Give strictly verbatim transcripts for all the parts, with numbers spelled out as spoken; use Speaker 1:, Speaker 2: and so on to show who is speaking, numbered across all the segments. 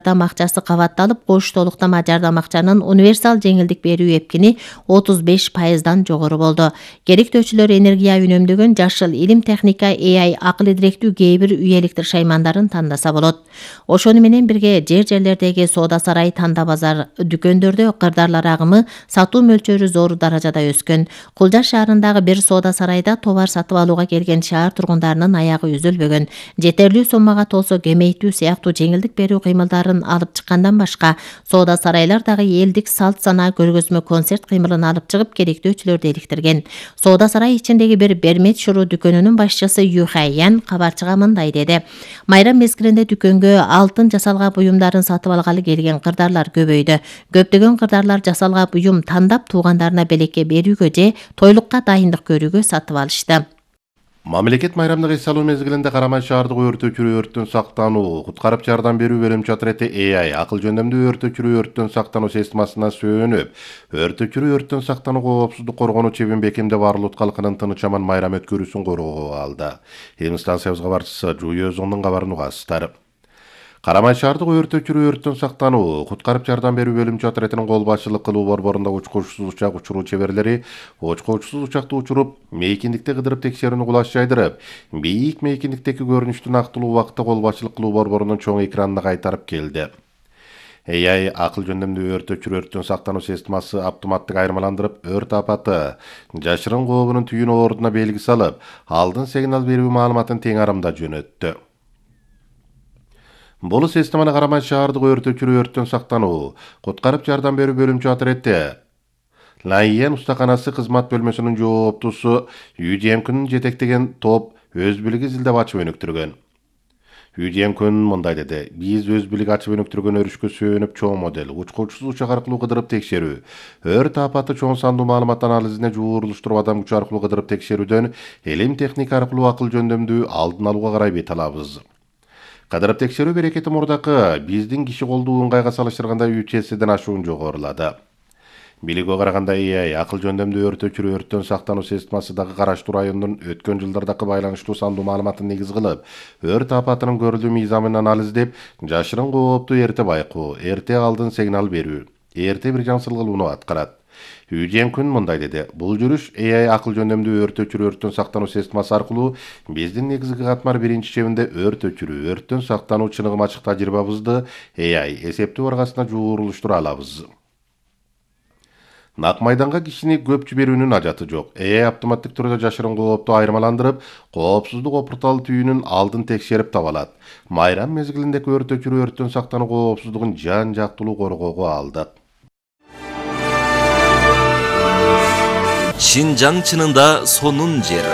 Speaker 1: жардам акчасы кабатталып, кош толуктама жардам акчанын универсал жеңилдик берүү эпкини отуз беш пайыздан жогору болду. Керектөөчүлөр энергия үнөмдөгөн жашыл илим техника A I акыл идиректүү кээ бир үй электр шаймандарын тандаса болот. Ошону менен бирге жер жерлердеги соода сарай, танда базар, дүкөндөрдө кырдаарлар агымы сатуу мөлчөрү зор даражада өскөн. Кулжа шаарындагы бир соода сарайда товар сатып алууга келген шаар тургундарынын аягы үзүлбөгөн. Жетерлүү соммага толсо кемейтүү сыяктуу жеңилдик берүү кыймылдарын алып чыккандан башка, соода сарайлар дагы элдик салт санаа көргөзмө концерт кыймылын алып чыгып, керектөөчүлөрдү иликтирген. Соода сарай ичиндеги бир Бермет шуру дүкөнүнүн башчысы Ю Хайян кабарчыга мындай деди: Майрам мезгилинде дүкөнгө алтын жасалга буюмдарын сатып алгалы келген кырдаарлар көбөйдү. Көптөгөн кырдаарлар жасалга буюм тандап туугандарына белекке берүүгө же тойлукка дайындык көрүүгө сатып алышты.
Speaker 2: Мамлекет майрамдык эс алуу мезгилинде Карамай шаардык өрт өчүрүү өрттөн сактануу, куткарып жардам берүү бөлүмчө отряды A I акыл жөндөмдүү өрт өчүрүү өрттөн сактануу системасына сөөнүп, өрт өчүрүү өрттөн сактануу коопсуздук коргонуу чебин бекемде барлык калкынын тыныч аман майрам өткөрүүсүн коргоого алды. Эми станциябыз кабарчысы Жуюй Өзоңдун кабарын угасыздар. Карамай шаардык өрт өчүрүү өрттөн сактануу, куткарып жардам берүү бөлүмчө отрядынын кол башчылык кылуу борборунда учкучсуз учак учуруу чеберлери учкучсуз учакты учуруп, мейкиндикте кыдырып текшерүүнү кулаш жайдырып, бийик мейкиндиктеги көрүнүштүн актылуу убакытта кол башчылык кылуу борборунун чоң экранына кайтарып келди. A I акыл жөндөмдүү өрт өчүрүү өрттөн сактануу системасы автоматтык айырмаландырып, өрт апаты, жашырын кообунун түйүн ордуна белги салып, алдын сигнал берүү маалыматын тең арамда жөнөттү. Бул системаны Карамай шаардык өрт өчүрүү өрттөн сактануу, куткарып жардам берүү бөлүмчө отряды Лайен устаканасы кызмат бөлмөсүнүн жооптусу Юдиенкүнүн жетектеген топ өз билиги изилдеп ачып өнүктүргөн. Юдиенкүн мындай деди: Биз өз билиги ачып өнүктүргөн өрүшкө сөөнүп чоң модель, учкучсуз учак аркылуу кыдырып текшерүү, өрт апаты чоң сандуу маалымат анализине жуурулуштуруп адам күчү аркылуу кыдырып текшерүүдөн элим техника аркылуу акыл жөндөмдүү алдын алууга карай бет алабыз. Кыдырып текшерүү берекети мурдакы биздин киши колдуу ыңгайга салыштырганда үч эседен ашуун жогорулады. Билиге караганда A I акыл жөндөмдүү өрт өчүрүү өрттөн сактануу системасы дагы Караштуу районунун өткөн жылдардагы байланыштуу сандуу маалыматын негиз кылып, өрт апатынын көрүлүү мыйзамын анализдеп, жашырын коопту эрте байкоо, эрте алдын сигнал берүү, эрте бир жаңсыл кылууну аткарат. Юдиенкүн мындай деди: Бул жүрүш A I акыл жөндөмдүү өрт өчүрүү өрттөн сактануу системасы аркылуу биздин негизги катмар биринчи чебинде өрт өчүрүү, өрттөн сактануу чыныгым ачык тажрыйбабызды A I эсептөө баргасына жуурулуштура алабыз. Нак майданга кишини көп жиберүүнүн ажаты жок. A I автоматтык түрдө жашырын коопту айырмаландырып, коопсуздук опуртал түйүнүн алдын текшерип таба алат. Майрам мезгилиндеги өрт өчүрүү өрттөн сактануу коопсуздугун жан жактылуу коргоого алдык.
Speaker 3: Шинжаң чынында сонун жери.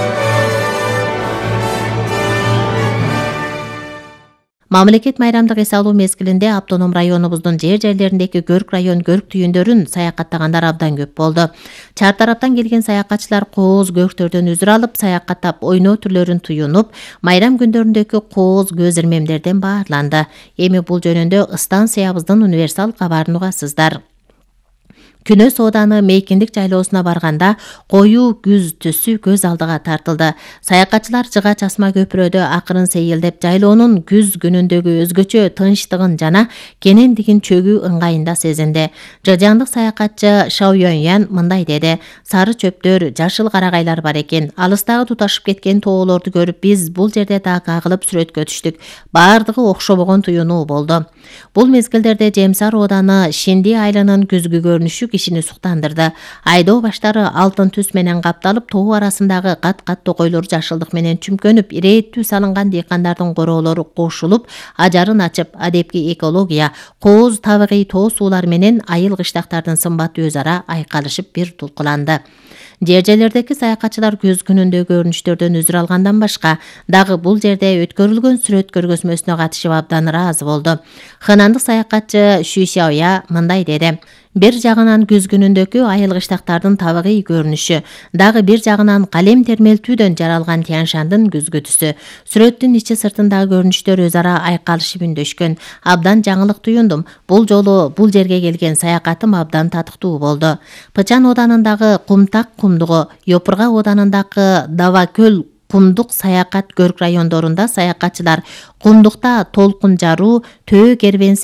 Speaker 1: Мамлекет майрамдык эс алуу мезгилинде автоном районубуздун жер жерлериндеги көрк район көрк түйүндөрүн саякаттагандар абдан көп болду. Чар тараптан келген саякатчылар кооз көрктөрдөн үзүр алып, саякаттап ойноо түрлөрүн туюнуп, майрам күндөрүндөгү кооз көз ирмемдерден баарланды. Эми бул жөнүндө станциябыздын универсал кабарын угасыздар. Күнөө сооданы мейкиндик жайлоосуна барганда коюу күз түсү көз алдыга тартылды. Саякатчылар Жыга Часма көпүрөдө акырын сейилдеп, жайлоонун күз күнүндөгү өзгөчө тынчтыгын жана кенендигин чөгүү ыңгайында сезинди. Жыжандык саякатчы Шао Юаньян мындай деди: Сары чөптөр, жашыл карагайлар бар экен. Алыстагы туташып кеткен тоолорду көрүп, биз бул жерде дагы кагылып сүрөткө түштүк. Баардыгы окшобогон туюнуу болду. Бул мезгилдерде Жемсар ооданы Шинди айылынын күзгү көрүнүшү кишини суктандырды. Айдоо баштары алтын түс менен капталып, тоо арасындагы кат-кат токойлор жашылдык менен чүмкөнүп, ирээттүү салынган дыйкандардын короолору кошулуп, ажарын ачып, адепки экология, кооз табигый тоо суулар менен айыл кыштактардын сымбаты өз ара айкалышып бир тулкуланды. Жер жерлердеги саякатчылар көз күнүндөгү көрүнүштөрдөн үзүр алгандан башка, дагы бул жерде өткөрүлгөн сүрөт көргөзмөсүнө катышып абдан ыраазы болду. Ханандык саякатчы Шүй Сяоя мындай деди: Бир жагынан күз күнүндөгү айыл кыштактардын табигый көрүнүшү, дагы бир жагынан калем термелтүүдөн жаралган Тяньшандын күзгү түсү. Сүрөттүн ичи сыртындагы көрүнүштөр өз ара айкалышып үндөшкөн. Абдан жаңылык туюндум. Бул жолу бул жерге келген саякатым абдан татыктуу болду. Пычан оданындагы Кумтак кумдугу, Йопурга оданындагы Дава көл Кумдук, Саякат, Көрк райондорунда саякатчылар кумдукта толкун жаруу, төө кербен